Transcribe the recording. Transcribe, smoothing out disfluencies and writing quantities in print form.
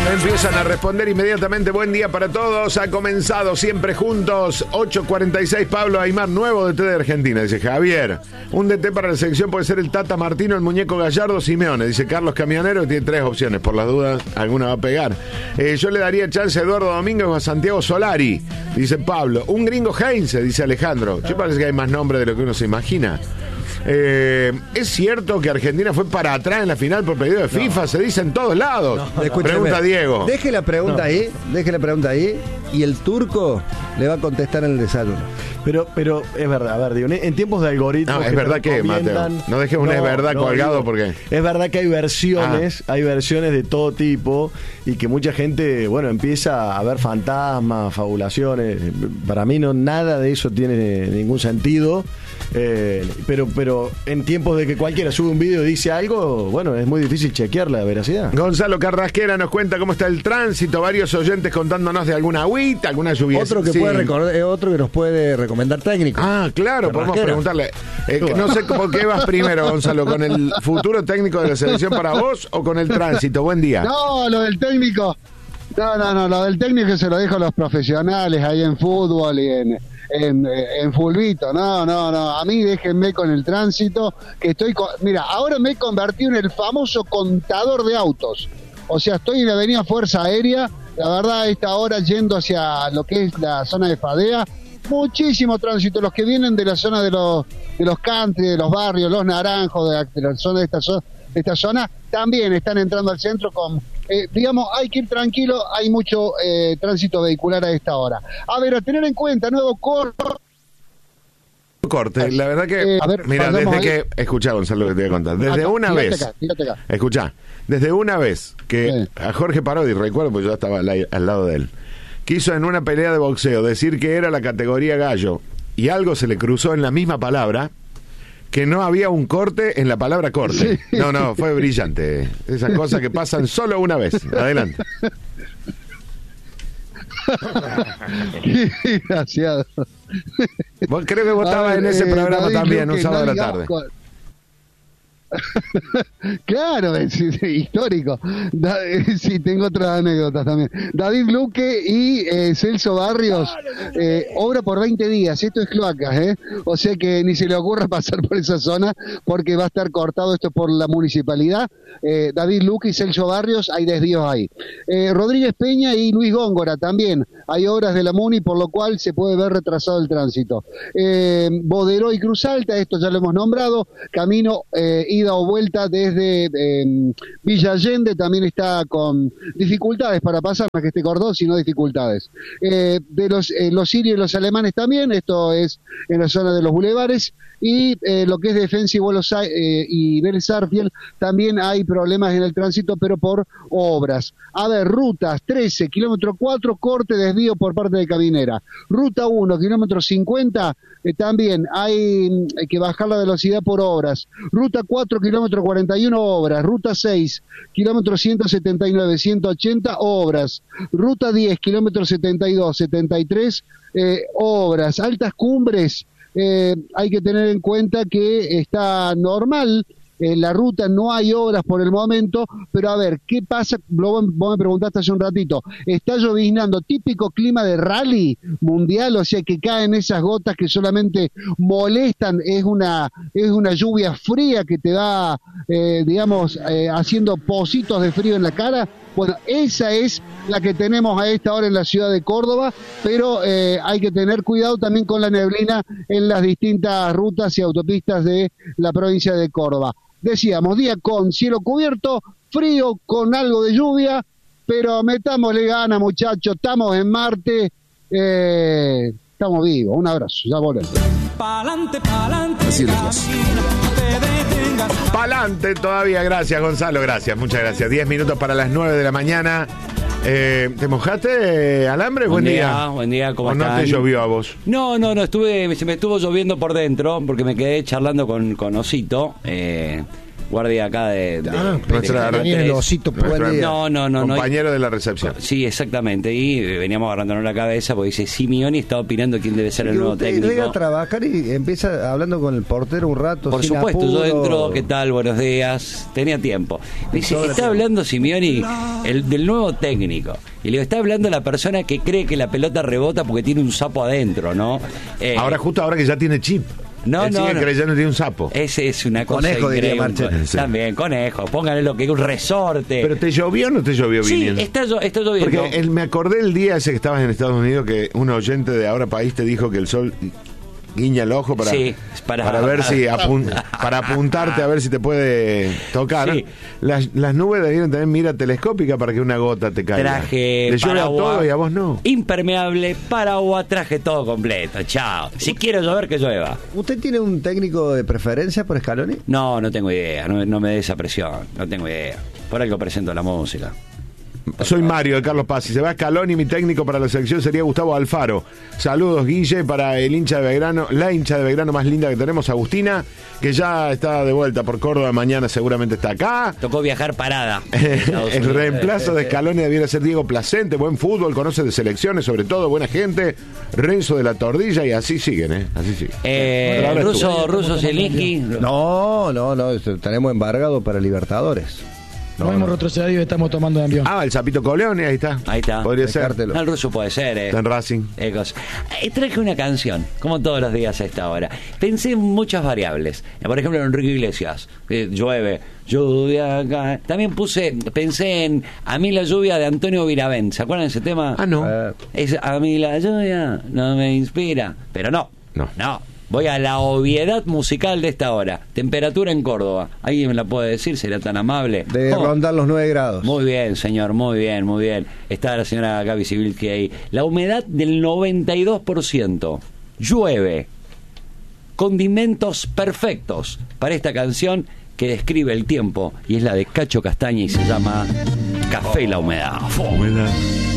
Empiezan a responder inmediatamente. Buen día para todos. Ha comenzado siempre juntos. 8:46. Pablo Aymar, nuevo DT de Argentina. Dice Javier. Un DT para la selección puede ser el Tata Martino, el Muñeco Gallardo, Simeone. Dice Carlos Camionero, tiene 3 opciones. Por las dudas, alguna va a pegar. Yo le daría chance a Eduardo Domínguez o a Santiago Solari. Dice Pablo. Un gringo Heinze, dice Alejandro. Yo parece que hay más nombre de lo que uno se imagina. ¿Es cierto que Argentina fue para atrás en la final por pedido de FIFA? Se dice en todos lados. Pregunta Diego. Deje la pregunta ahí y el turco le va a contestar en el desayuno. Pero es verdad, a ver, digo, en tiempos de algoritmos. No, es verdad que, Mateo. No dejes un es verdad colgado porque. Es verdad que hay versiones de todo tipo y que mucha gente, bueno, empieza a ver fantasmas, fabulaciones. Para mí nada de eso tiene ningún sentido. Pero en tiempos de que cualquiera sube un video y dice algo, bueno, es muy difícil chequear la veracidad. Gonzalo Carrasquera nos cuenta cómo está el tránsito, varios oyentes contándonos de alguna agüita, alguna lluvia. Otro que nos puede recomendar técnico. Ah, claro, podemos preguntarle. No sé por qué vas primero, Gonzalo, ¿con el futuro técnico de la selección para vos o con el tránsito? Buen día. No, lo del técnico. No, lo del técnico se lo dejo a los profesionales ahí en fútbol y en fulbito. No, a mí déjenme con el tránsito, que mira, ahora me he convertido en el famoso contador de autos. O sea, estoy en la avenida Fuerza Aérea, la verdad, a esta hora yendo hacia lo que es la zona de Fadea, muchísimo tránsito. Los que vienen de la zona de los country, de los barrios, los naranjos, de la zona de esta zona, también están entrando al centro con... digamos, hay que ir tranquilo, hay mucho tránsito vehicular a esta hora. A ver, a tener en cuenta, nuevo corte, la verdad que... mira, desde ahí. Que... Escuchá, Gonzalo, lo que te voy a contar. Desde acá, una vez... Acá. Escuchá, desde una vez que a Jorge Parodi, recuerdo, porque yo estaba al lado de él, quiso en una pelea de boxeo decir que era la categoría gallo y algo se le cruzó en la misma palabra, que no había un corte en la palabra corte. Sí. No, fue brillante. Esas cosas que pasan solo una vez. Adelante. Qué desgraciado. Vos creo que vos estabas en ese programa David también, un sábado de la tarde. Claro, es histórico. Sí, tengo otras anécdotas también. David Luque y Celso Barrios, obra por 20 días. Esto es cloacas, o sea que ni se le ocurra pasar por esa zona porque va a estar cortado esto por la municipalidad. David Luque y Celso Barrios, hay desvíos ahí. Rodríguez Peña y Luis Góngora también. Hay obras de la Muni, por lo cual se puede ver retrasado el tránsito. Boderó y Cruz Alta, esto ya lo hemos nombrado. Camino ida o vuelta desde Villa Allende también está con dificultades para pasar, más que esté cortado, sino dificultades. De los sirios y los alemanes también, esto es en la zona de los bulevares, y lo que es Defensa y Vélez Sarsfield, también hay problemas en el tránsito, pero por obras. A ver, rutas 13, kilómetro 4, corte, desvío por parte de Caminera. Ruta 1, kilómetro 50, también hay que bajar la velocidad por obras. Ruta 4, kilómetro 41, obras. Ruta 6, kilómetro 179, 180, obras. Ruta 10, kilómetro 72, 73, obras. Altas Cumbres, hay que tener en cuenta que está normal la ruta, no hay obras por el momento, pero a ver, ¿qué pasa? Vos me preguntaste hace un ratito, está lloviznando, típico clima de rally mundial, o sea que caen esas gotas que solamente molestan, es una lluvia fría que te va, haciendo pocitos de frío en la cara. Bueno, esa es la que tenemos a esta hora en la ciudad de Córdoba, pero hay que tener cuidado también con la neblina en las distintas rutas y autopistas de la provincia de Córdoba. Decíamos, día con cielo cubierto, frío, con algo de lluvia, pero metámosle gana, muchachos, estamos en Marte, estamos vivos. Un abrazo, ya volvemos. Pa'lante, pa'lante. Así pa'lante todavía, gracias Gonzalo, gracias, muchas gracias. 10 minutos para las 9 de la mañana. ¿Te mojaste, Alambre? Buen día. Buen día, ¿cómo están? ¿O no te llovió a vos? No, se me estuvo lloviendo por dentro porque me quedé charlando con Osito. guardia acá de Tenía el osito, buen día. No. Compañero de la recepción. Sí, exactamente. Y veníamos agarrándonos la cabeza porque dice Simeone está opinando quién debe ser el nuevo Usted técnico. llega a trabajar y empieza hablando con el portero un rato. Por sin supuesto, apuro. yo entro, ¿qué tal? Buenos días. Tenía tiempo. Me dice, está hablando Simeone del nuevo técnico. Y le digo, está hablando la persona que cree que la pelota rebota porque tiene un sapo adentro, ¿no? Justo ahora que ya tiene chip. Él sigue creyendo que tiene un sapo. Ese es una cosa Conejo, diría increíble. Marchena. Sí. También, conejo. Póngale lo que es un resorte. ¿Pero te llovió o no te llovió sí, viniendo? está lloviendo. Porque me acordé el día ese que estabas en Estados Unidos que un oyente de Ahora País te dijo que el sol guiña el ojo para ver si para apuntarte a ver si te puede tocar. Sí. Las nubes debieron tener mira telescópica para que una gota te caiga. Traje le llueve a todo y a vos no. Impermeable, paraguas, traje todo completo. Chao. Si quiero llover, que llueva. ¿Usted tiene un técnico de preferencia por Scaloni? No tengo idea. No me dé esa presión. No tengo idea. Por algo presento la música. Soy Mario de Carlos Paz. Si se va Scaloni, mi técnico para la selección sería Gustavo Alfaro. Saludos, Guille, para el hincha de Belgrano, la hincha de Belgrano más linda que tenemos, Agustina, que ya está de vuelta por Córdoba, mañana seguramente está acá. Tocó viajar parada. El reemplazo de Scaloni debiera ser Diego Placente, buen fútbol, conoce de selecciones, sobre todo, buena gente, Renzo de la Tordilla, y así siguen, así siguen. Ruso Zielinski. No, tenemos embargado para Libertadores. No hemos retrocedido y estamos tomando de envión. El Zapito Coleone, ahí está. Podría ser. El ruso puede ser. Está en Racing. Traje una canción, como todos los días a esta hora. Pensé en muchas variables. Por ejemplo, en Enrique Iglesias. Llueve, lluvia acá. También pensé en A mí la lluvia de Antonio Viravent. ¿Se acuerdan de ese tema? No. Es A mí la lluvia no me inspira. Pero no. Voy a la obviedad musical de esta hora. Temperatura en Córdoba. ¿Alguien me la puede decir? ¿Sería tan amable? Debe rondar los 9 grados. Muy bien, señor, muy bien. Está la señora Gaby Sibilski ahí. La humedad del 92%. Llueve. Condimentos perfectos para esta canción que describe el tiempo. Y es la de Cacho Castaña y se llama Café y la humedad. Humedad.